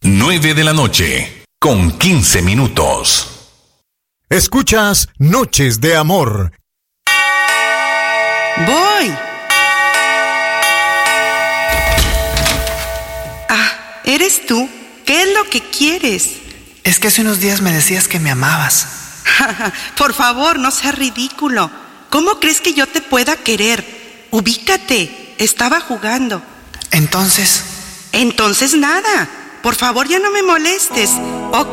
9:15. Escuchas Noches de Amor. Voy. ¿Eres tú? ¿Qué es lo que quieres? Es que hace unos días me decías que me amabas. Por favor, no seas ridículo. ¿Cómo crees que yo te pueda querer? Ubícate. Estaba jugando. Entonces... Entonces nada. Por favor, ya no me molestes.